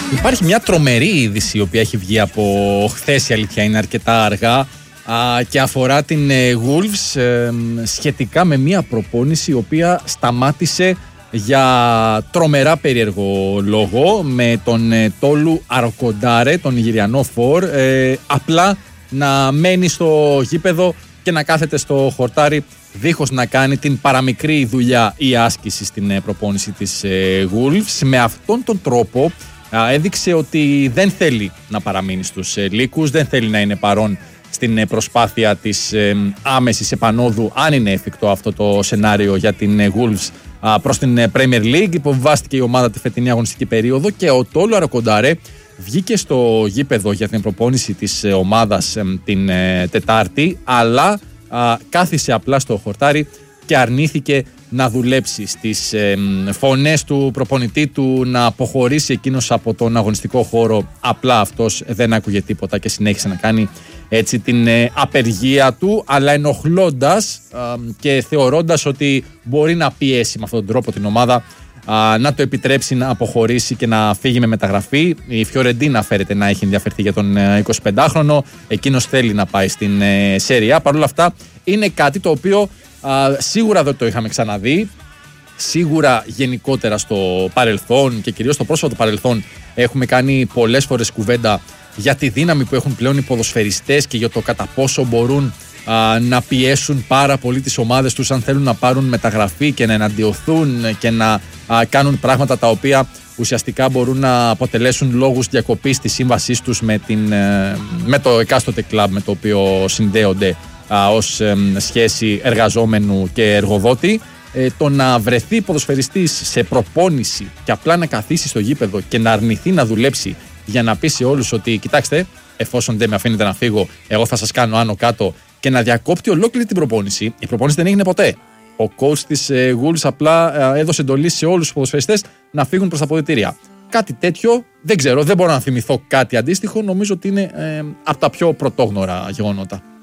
Υπάρχει μια τρομερή είδηση η οποία έχει βγει από χθες, η αλήθεια είναι αρκετά αργά, και αφορά την Wolves σχετικά με μια προπόνηση η οποία σταμάτησε για τρομερά περίεργο λόγο, με τον Τόλου Αρκοντάρε, τον Νιγηριανό φορ, απλά να μένει στο γήπεδο και να κάθεται στο χορτάρι δίχως να κάνει την παραμικρή δουλειά ή άσκηση στην προπόνηση της Wolves. Με αυτόν τον τρόπο έδειξε ότι δεν θέλει να παραμείνει στους λύκους, δεν θέλει να είναι παρόν στην προσπάθεια της άμεσης επανόδου, αν είναι εφικτό αυτό το σενάριο για την Wolves προς την Premier League. Υποβιβάστηκε η ομάδα τη φετινή αγωνιστική περίοδο και ο Τόλου Αρκοντάρε βγήκε στο γήπεδο για την προπόνηση της ομάδας την Τετάρτη, αλλά κάθισε απλά στο χορτάρι και αρνήθηκε να δουλέψει στις φωνές του προπονητή του να αποχωρήσει εκείνος από τον αγωνιστικό χώρο. Απλά αυτός δεν άκουγε τίποτα και συνέχισε να κάνει έτσι την απεργία του, αλλά ενοχλώντας και θεωρώντας ότι μπορεί να πιέσει με αυτόν τον τρόπο την ομάδα να το επιτρέψει να αποχωρήσει και να φύγει με μεταγραφή. Η Φιωρεντίνα φέρεται να έχει ενδιαφερθεί για τον 25χρονο, εκείνος θέλει να πάει στην Serie A. Παρ' όλα αυτά είναι κάτι το οποίο σίγουρα δεν το είχαμε ξαναδεί. Σίγουρα γενικότερα στο παρελθόν και κυρίως στο πρόσφατο παρελθόν έχουμε κάνει πολλές φορές κουβέντα για τη δύναμη που έχουν πλέον οι ποδοσφαιριστές και για το κατά πόσο μπορούν να πιέσουν πάρα πολύ τις ομάδες τους αν θέλουν να πάρουν μεταγραφή και να εναντιωθούν και να κάνουν πράγματα τα οποία ουσιαστικά μπορούν να αποτελέσουν λόγους διακοπής της σύμβασής τους με το εκάστοτε κλαμπ με το οποίο συνδέονται ως σχέση εργαζόμενου και εργοδότη. Το να βρεθεί ποδοσφαιριστής σε προπόνηση και απλά να καθίσει στο γήπεδο και να αρνηθεί να δουλέψει για να πει σε όλους ότι κοιτάξτε, εφόσον δεν με αφήνετε να φύγω, εγώ θα σας κάνω άνω κάτω, και να διακόπτει ολόκληρη την προπόνηση. Η προπόνηση δεν έγινε ποτέ. Ο coach της Wolves απλά έδωσε εντολή σε όλους τους ποδοσφαιριστές να φύγουν προς τα αποδυτήρια. Κάτι τέτοιο δεν ξέρω, δεν μπορώ να θυμηθώ κάτι αντίστοιχο. Νομίζω ότι είναι από τα πιο πρωτόγνωρα γεγονότα.